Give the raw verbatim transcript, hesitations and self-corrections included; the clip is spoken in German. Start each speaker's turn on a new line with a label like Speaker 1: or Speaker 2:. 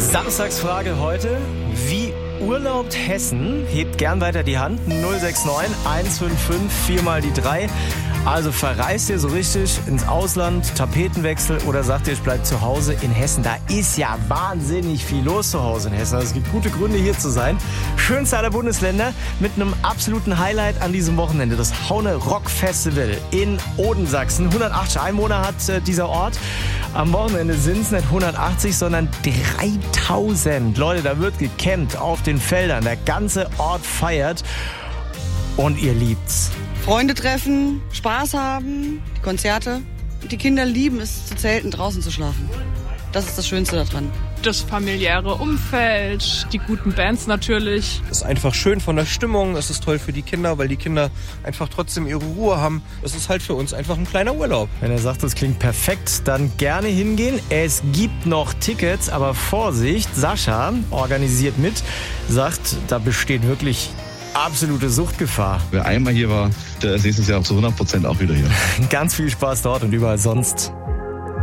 Speaker 1: Samstagsfrage heute. Wie urlaubt Hessen? Hebt gern weiter die Hand. null sechs neun eins fünf fünf vier mal die drei. Also verreist ihr so richtig ins Ausland, Tapetenwechsel, oder sagt ihr, ich bleibe zu Hause in Hessen? Da ist ja wahnsinnig viel los zu Hause in Hessen. Also es gibt gute Gründe, hier zu sein. Schönste aller Bundesländer mit einem absoluten Highlight an diesem Wochenende. Das Haune Rock Festival in Odensachsen. hundertachtzig Einwohner hat äh, dieser Ort. Am Wochenende sind es nicht hundertachtzig, sondern dreitausend. Leute, da wird gecampt auf den Feldern. Der ganze Ort feiert. Und ihr liebt's.
Speaker 2: Freunde treffen, Spaß haben, die Konzerte. Die Kinder lieben es, zu zelten, draußen zu schlafen. Das ist das Schönste daran.
Speaker 3: Das familiäre Umfeld, die guten Bands natürlich.
Speaker 4: Es ist einfach schön von der Stimmung, es ist toll für die Kinder, weil die Kinder einfach trotzdem ihre Ruhe haben. Es ist halt für uns einfach ein kleiner Urlaub.
Speaker 1: Wenn er sagt, das klingt perfekt, dann gerne hingehen. Es gibt noch Tickets, aber Vorsicht, Sascha organisiert mit, sagt, da besteht wirklich absolute Suchtgefahr.
Speaker 5: Wer einmal hier war, der ist nächstes Jahr zu hundert Prozent auch wieder hier.
Speaker 1: Ganz viel Spaß dort und überall sonst.